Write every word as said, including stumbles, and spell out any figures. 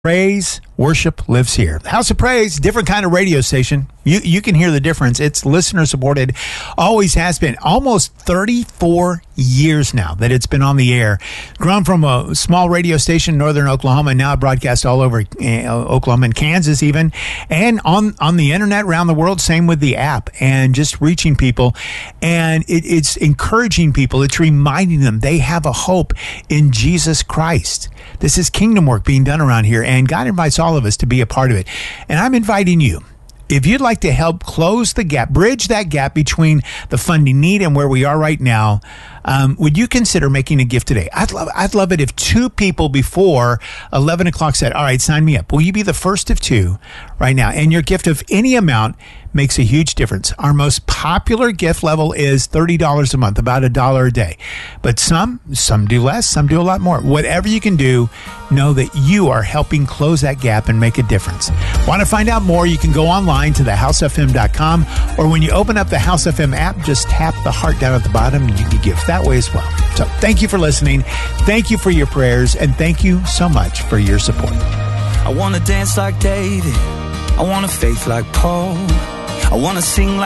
Praise, worship lives here. The House of Praise, different kind of radio station. You you can hear the difference. It's listener supported. Always has been. Almost thirty-four years now that it's been on the air. Grown from a small radio station in northern Oklahoma, and now broadcast all over uh, Oklahoma and Kansas even. And on, on the internet around the world, same with the app. And just reaching people. And it, it's encouraging people. It's reminding them they have a hope in Jesus Christ. This is kingdom work being done around here, and God invites all of us to be a part of it. And I'm inviting you, if you'd like to help close the gap, bridge that gap between the funding need and where we are right now, um, would you consider making a gift today? I'd love, I'd love it if two people before eleven o'clock said, all right, sign me up. Will you be the first of two right now? And your gift of any amount makes a huge difference. Our most popular gift level is thirty dollars a month, about a dollar a day. But some, some do less, some do a lot more. Whatever you can do, know that you are helping close that gap and make a difference. Want to find out more? You can go online to the house f m dot com, or when you open up the House F M app, just tap the heart down at the bottom and you can give that way as well. So thank you for listening. Thank you for your prayers, and thank you so much for your support. I want to dance like David. I want a faith like Paul. I want to sing like